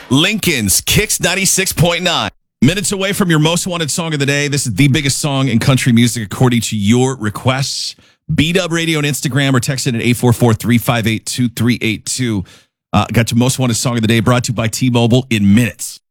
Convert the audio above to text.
Lincoln's Kicks 96.9. Minutes away from your most wanted song of the day. This is the biggest song in country music according to your requests. B-Dub Radio on Instagram or text it at 844-358-2382. Got your most wanted song of the day brought to you by T-Mobile in minutes.